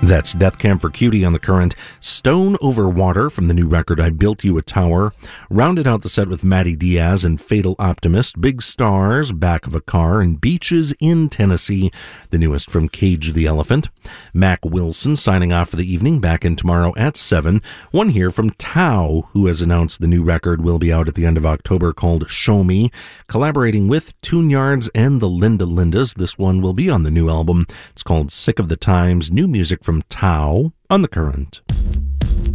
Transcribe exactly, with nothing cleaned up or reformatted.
That's Death Camp for Cutie on the Current. Stone Over Water from the new record I Built You a Tower. Rounded out the set with Matty Diaz and Fatal Optimist, Big Stars, Back of a Car, and Beaches in Tennessee, the newest from Cage the Elephant. Mac Wilson signing off for the evening, back in tomorrow at seven. One here from Tao, who has announced the new record will be out at the end of October, called Show Me. Collaborating with Tune Yards and the Linda Lindas, this one will be on the new album. It's called Sick of the Times, new music from Tao on the Current.